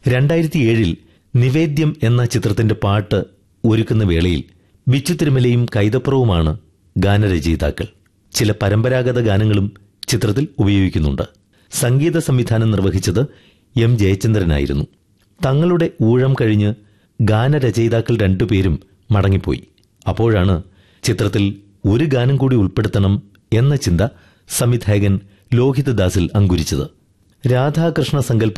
2007 നിവേദ്യം എന്ന ചിത്രത്തിന്റെ പാട്ട് ഒരുക്കുന്ന വേളയിൽ ബിച്ചു തിരുമലയും കൈതപ്രവുമാണ് ഗാനരചയിതാക്കൾ. ചില പരമ്പരാഗത ഗാനങ്ങളും ചിത്രത്തിൽ ഉപയോഗിക്കുന്നുണ്ട്. സംഗീത സംവിധാനം നിർവഹിച്ചത് എം ജയചന്ദ്രനായിരുന്നു. തങ്ങളുടെ ഊഴം കഴിഞ്ഞ് ഗാനരചയിതാക്കൾ രണ്ടുപേരും മടങ്ങിപ്പോയി. അപ്പോഴാണ് ചിത്രത്തിൽ ഒരു ഗാനം കൂടി ഉൾപ്പെടുത്തണം എന്ന ചിന്ത സംവിധായകൻ ലോഹിതദാസിൽ അങ്കുരിച്ചത്. രാധാകൃഷ്ണ സങ്കല്പ